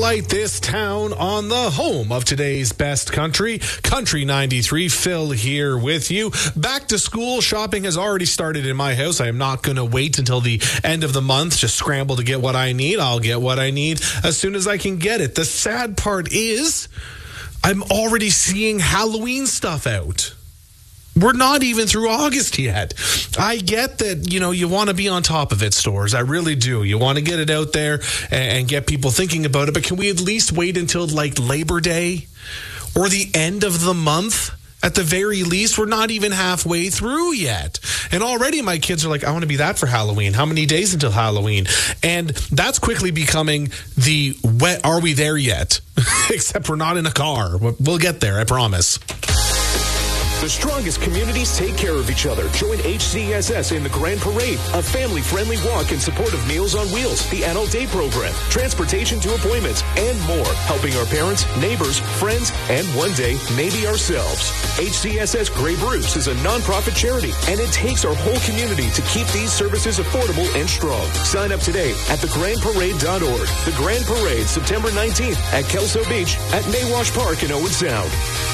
light this town on the home of today's best country. Country 93, Phil here with you. Back to school shopping has already started in my house. I am not going to wait until the end of the month, just scramble to get what I need. I'll get what I need as soon as I can get it. The sad part is I'm already seeing Halloween stuff out. We're not even through August yet. I get that, you want to be on top of it, stores. I really do. You want to get it out there and get people thinking about it. But can we at least wait until like Labor Day or the end of the month? At the very least, we're not even halfway through yet. And already my kids are like, I want to be that for Halloween. How many days until Halloween? And that's quickly becoming the wet, are we there yet? Except we're not in a car. We'll get there, I promise. The strongest communities take care of each other. Join HCSS in the Grand Parade, a family-friendly walk in support of Meals on Wheels, the Adult Day program, transportation to appointments, and more, helping our parents, neighbors, friends, and one day, maybe ourselves. HCSS Grey Bruce is a nonprofit charity, and it takes our whole community to keep these services affordable and strong. Sign up today at thegrandparade.org. The Grand Parade, September 19th at Kelso Beach at Maywash Park in Owen Sound.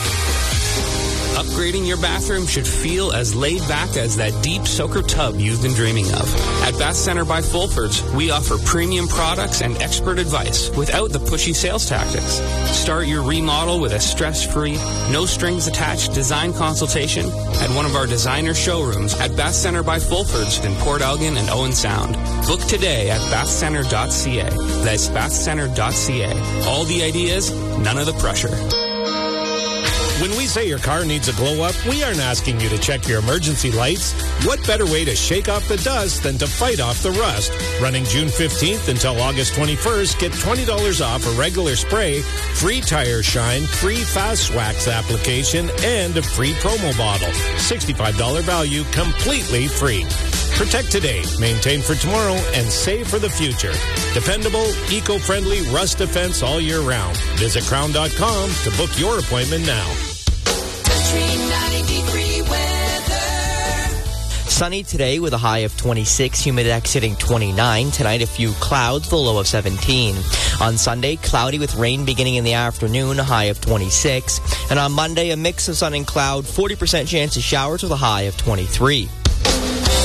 Upgrading your bathroom should feel as laid back as that deep soaker tub you've been dreaming of. At Bath Center by Fulfords, we offer premium products and expert advice without the pushy sales tactics. Start your remodel with a stress-free, no-strings-attached design consultation at one of our designer showrooms at Bath Center by Fulfords in Port Elgin and Owen Sound. Book today at bathcenter.ca. That's bathcenter.ca. All the ideas, none of the pressure. When we say your car needs a glow-up, we aren't asking you to check your emergency lights. What better way to shake off the dust than to fight off the rust? Running June 15th until August 21st, get $20 off a regular spray, free tire shine, free fast wax application, and a free promo bottle. $65 value, completely free. Protect today, maintain for tomorrow, and save for the future. Dependable, eco-friendly rust defense all year round. Visit crown.com to book your appointment now. Country 93 weather. Sunny today with a high of 26, Humidex hitting 29. Tonight, a few clouds, the low of 17. On Sunday, cloudy with rain beginning in the afternoon, a high of 26. And on Monday, a mix of sun and cloud, 40% chance of showers with a high of 23.